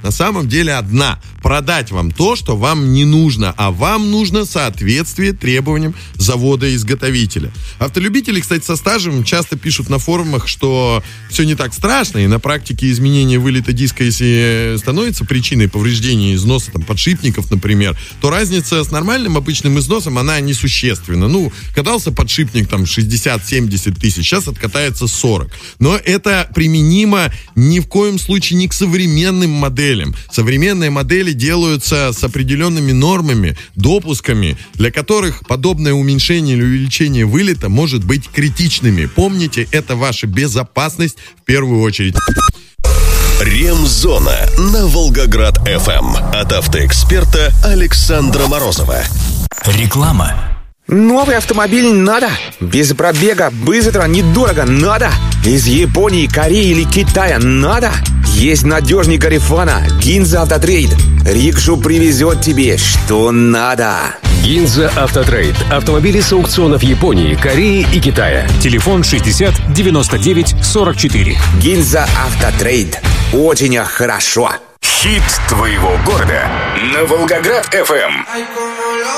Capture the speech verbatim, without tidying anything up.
на самом деле одна. Продать вам то, что вам не нужно, а вам нужно соответствие требованиям завода-изготовителя. Автолюбители, кстати, со стажем часто пишут на форумах, что все не так страшно, и на практике изменение вылета диска, если становится причиной повреждения износа там, подшипников, например, то разница с нормальным обычным износом, она несущественна. Ну, катался подшипник там шестьдесят-семьдесят тысяч, сейчас откатается сорок. Но это применимо ни в коем случае не к современным моделям. Современные модели делаются с определенными нормами, допусками, для которых подобное уменьшение или увеличение вылета может быть критичными. Помните, это ваша безопасность в первую очередь. Ремзона на Волгоград-эф эм от автоэксперта Александра Морозова. Реклама. Новый автомобиль надо. Без пробега, быстро, недорого надо. Из Японии, Кореи или Китая надо. Есть надежный Гарифана, Гинза Автотрейд. Рикшу привезет тебе, что надо. Гинза Автотрейд. Автомобили с аукционов Японии, Кореи и Китая. Телефон шестьдесят девяносто девять сорок четыре. Гинза Автотрейд. Очень хорошо. Хит твоего города на Волгоград-эф эм.